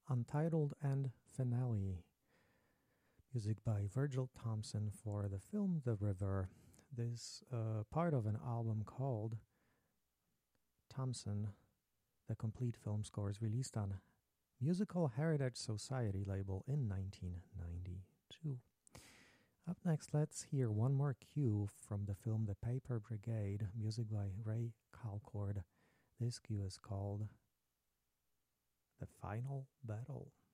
Untitled and Finale. Music by Virgil Thompson for the film The River. This part of an album called Thompson, the complete film scores, released on Musical Heritage Society label in 1992. Up next, let's hear one more cue from the film The Paper Brigade, music by Ray Calcord. This cue is called The Final Battle.